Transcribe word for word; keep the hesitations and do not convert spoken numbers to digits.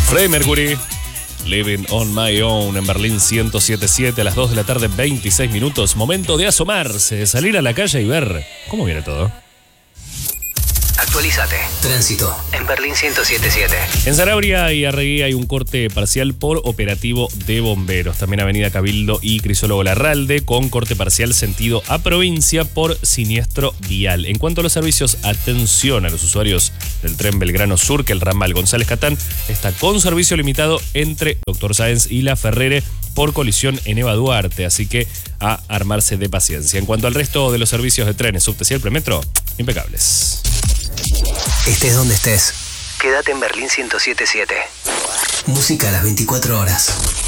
Freddie Mercury, Living on My Own en Berlín ciento siete punto siete a las dos de la tarde, veintiséis minutos. Momento de asomarse, de salir a la calle y ver cómo viene todo. Actualizate. Tránsito en Berlín ciento siete punto siete. En Sanabria y Arregui hay un corte parcial por operativo de bomberos. También Avenida Cabildo y Crisólogo Larralde con corte parcial sentido a provincia por siniestro vial. En cuanto a los servicios, atención a los usuarios del tren Belgrano Sur, que el ramal González Catán está con servicio limitado entre Doctor Sáenz y La Ferrere por colisión en Eva Duarte, así que a armarse de paciencia. En cuanto al resto de los servicios de trenes, subte y el premetro, impecables. Estés donde estés, quédate en Berlín ciento siete punto siete. Música a las veinticuatro horas.